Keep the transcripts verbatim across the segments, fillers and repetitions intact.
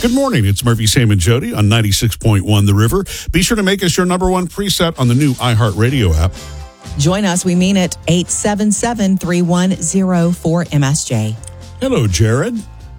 Good morning. It's Murphy, Sam, and Jody on ninety-six point one The River. Be sure to make us your number one preset on the new iHeartRadio app. Join us. We mean it. eight seven seven, three one zero, four M S J. Hello, Jared.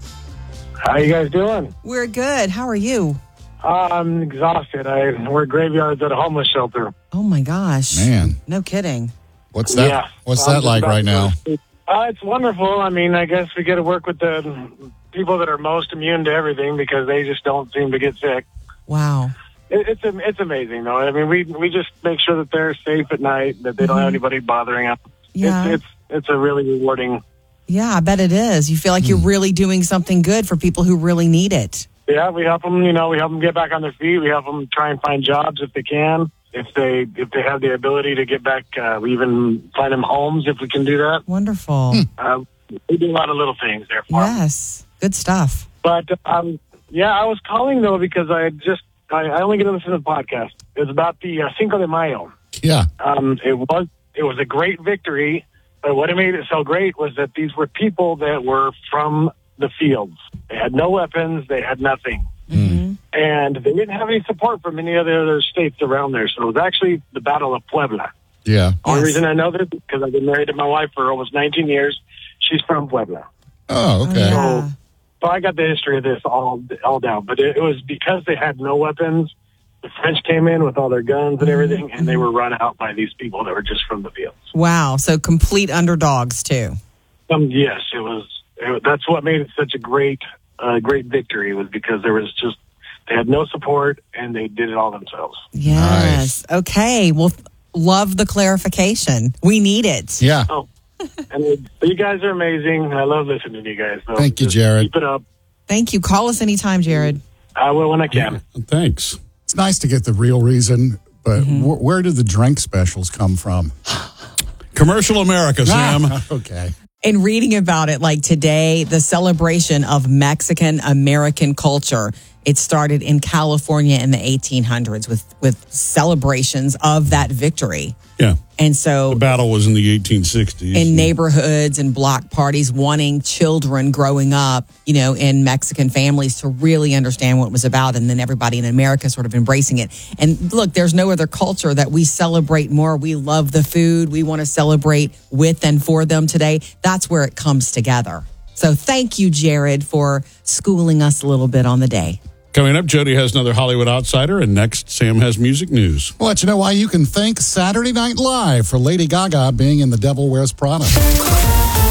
How you guys doing? We're good. How are you? Uh, I'm exhausted. I work graveyards at a homeless shelter. Oh, my gosh. Man, No kidding. what's that? Yeah. What's I'm that just like about right to- now? Uh, it's wonderful. I mean, I guess we get to work with the people that are most immune to everything because they just don't seem to get sick. Wow. It, it's it's amazing, though. I mean, we we just make sure that they're safe at night, that they don't have anybody bothering them. Yeah. It's, it's it's a really rewarding. Yeah, I bet it is. You feel like you're really doing something good for people who really need it. Yeah, we help them. You know, we help them get back on their feet. We help them try and find jobs if they can. If they if they have the ability to get back, uh, we even find them homes if we can do that. Wonderful. Uh, we do a lot of little things there for them. Yes. Good stuff. But um, yeah, I was calling though because I just I, I only get to listen to the podcast. It was about the uh, Cinco de Mayo. Yeah. Um, it was it was a great victory, but what made it so great was that these were people that were from the fields. They had no weapons. They had nothing. Mm-hmm. And they didn't have any support from any of the other states around there. So it was actually the Battle of Puebla. Yeah. Only Yes. reason I know this is because I've been married to my wife for almost nineteen years. She's from Puebla. Oh, okay. Yeah. So I got the history of this all all down. But it, it was because they had no weapons. The French came in with all their guns and everything, and they were run out by these people that were just from the fields. Wow. So complete underdogs, too. Um, yes, it was. It, that's what made it such a great, uh, great victory was because there was just they had no support and they did it all themselves. Yes. Okay. Well, th- love the clarification. We need it. Yeah. Oh, and it, you guys are amazing. I love listening to you guys. So Thank you, just Jared. Keep it up. Thank you. Call us anytime, Jared. I will when I can. Thanks. It's nice to get the real reason, but wh- where do the drink specials come from? Commercial America, Sam. Okay. And reading about it, like today, the celebration of Mexican American culture. It started in California in the eighteen hundreds with, with celebrations of that victory. Yeah. And so The battle was in the eighteen sixties. in neighborhoods and block parties, wanting children growing up, you know, in Mexican families to really understand what it was about. And then everybody in America sort of embracing it. And look, there's no other culture that we celebrate more. We love the food. We want to celebrate with and for them today. That's where it comes together. So thank you, Jared, for schooling us a little bit on the day. Coming up, Jody has another Hollywood Outsider, and next, Sam has music news. We'll let you know why you can thank Saturday Night Live for Lady Gaga being in The Devil Wears Prada.